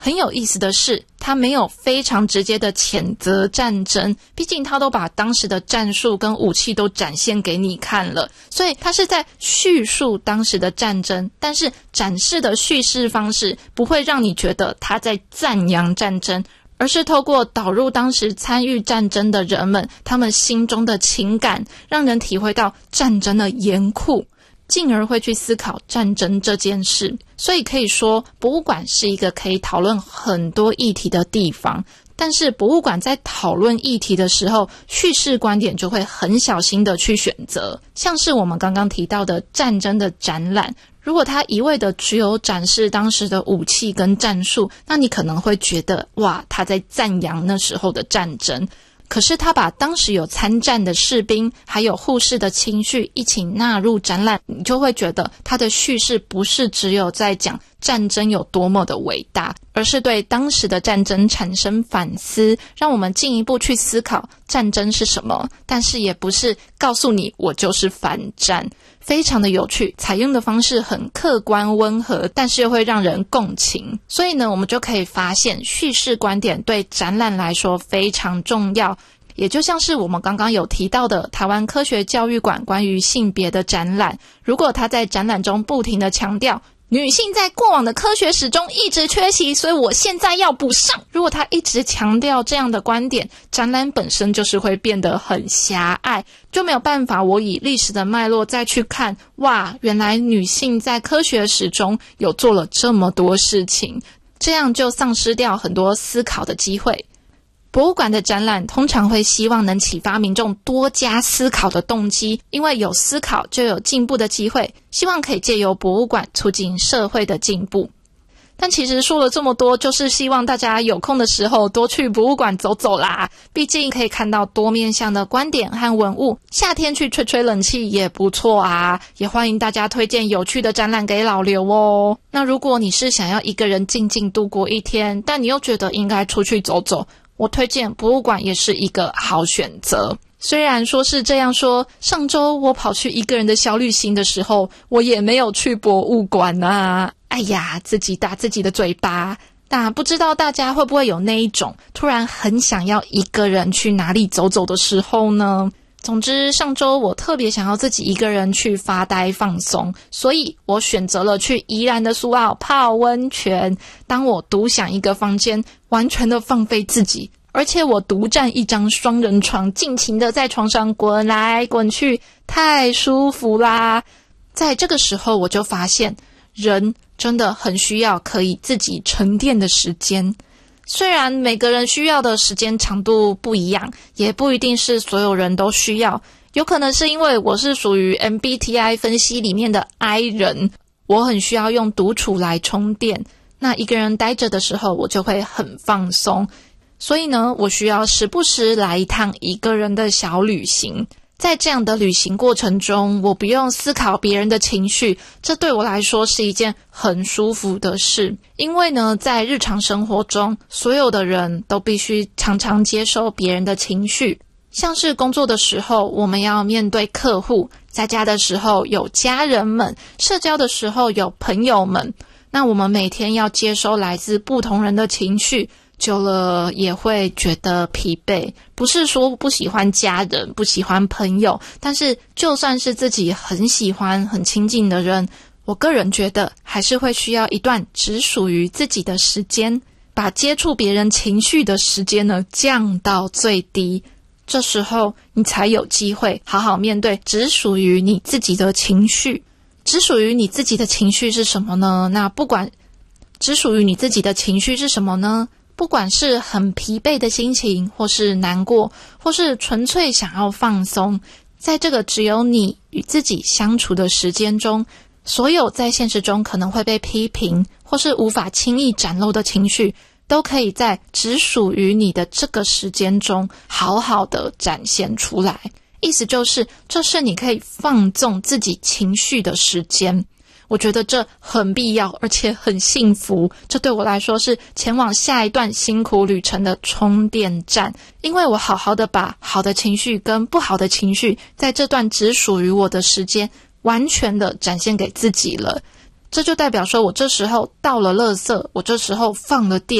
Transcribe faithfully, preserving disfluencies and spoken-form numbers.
很有意思的是，他没有非常直接的谴责战争，毕竟他都把当时的战术跟武器都展现给你看了，所以他是在叙述当时的战争，但是展示的叙事方式不会让你觉得他在赞扬战争，而是透过导入当时参与战争的人们他们心中的情感，让人体会到战争的严酷，进而会去思考战争这件事。所以可以说，博物馆是一个可以讨论很多议题的地方，但是博物馆在讨论议题的时候，叙事观点就会很小心的去选择。像是我们刚刚提到的战争的展览，如果它一味的只有展示当时的武器跟战术，那你可能会觉得哇，他在赞扬那时候的战争。可是他把当时有参战的士兵还有护士的情绪一起纳入展览，你就会觉得他的叙事不是只有在讲战争有多么的伟大，而是对当时的战争产生反思，让我们进一步去思考战争是什么，但是也不是告诉你我就是反战。非常的有趣，采用的方式很客观温和，但是又会让人共情。所以呢，我们就可以发现叙事观点对展览来说非常重要。也就像是我们刚刚有提到的台湾科学教育馆关于性别的展览，如果他在展览中不停地强调女性在过往的科学史中一直缺席，所以我现在要补上。如果他一直强调这样的观点，展览本身就是会变得很狭隘，就没有办法我以历史的脉络再去看，哇，原来女性在科学史中有做了这么多事情，这样就丧失掉很多思考的机会。博物馆的展览通常会希望能启发民众多加思考的动机，因为有思考就有进步的机会，希望可以借由博物馆促进社会的进步。但其实说了这么多，就是希望大家有空的时候多去博物馆走走啦，毕竟可以看到多面向的观点和文物，夏天去吹吹冷气也不错啊，也欢迎大家推荐有趣的展览给老刘哦。那如果你是想要一个人静静度过一天，但你又觉得应该出去走走，我推荐博物馆也是一个好选择。虽然说是这样说，上周我跑去一个人的小旅行的时候，我也没有去博物馆啊。哎呀，自己打自己的嘴巴。但不知道大家会不会有那一种突然很想要一个人去哪里走走的时候呢？总之，上周我特别想要自己一个人去发呆放松，所以我选择了去宜兰的苏澳泡温泉。当我独享一个房间，完全的放飞自己，而且我独占一张双人床，尽情的在床上滚来滚去，太舒服啦。在这个时候我就发现，人真的很需要可以自己沉淀的时间。虽然每个人需要的时间长度不一样，也不一定是所有人都需要，有可能是因为我是属于 M B T I 分析里面的 I 人，我很需要用独处来充电，那一个人待着的时候我就会很放松，所以呢，我需要时不时来一趟一个人的小旅行。在这样的旅行过程中，我不用思考别人的情绪，这对我来说是一件很舒服的事。因为呢，在日常生活中，所有的人都必须常常接受别人的情绪。像是工作的时候，我们要面对客户；在家的时候有家人们；社交的时候有朋友们。那我们每天要接收来自不同人的情绪，久了也会觉得疲惫。不是说不喜欢家人，不喜欢朋友，但是就算是自己很喜欢很亲近的人，我个人觉得还是会需要一段只属于自己的时间，把接触别人情绪的时间呢降到最低。这时候你才有机会好好面对只属于你自己的情绪。只属于你自己的情绪是什么呢？那不管只属于你自己的情绪是什么呢？不管是很疲惫的心情，或是难过，或是纯粹想要放松，在这个只有你与自己相处的时间中，所有在现实中可能会被批评，或是无法轻易展露的情绪，都可以在只属于你的这个时间中好好的展现出来。意思就是，这是你可以放纵自己情绪的时间。我觉得这很必要，而且很幸福。这对我来说是前往下一段辛苦旅程的充电站，因为我好好的把好的情绪跟不好的情绪，在这段只属于我的时间，完全的展现给自己了。 这就代表说我这时候倒了垃圾，我这时候放了电，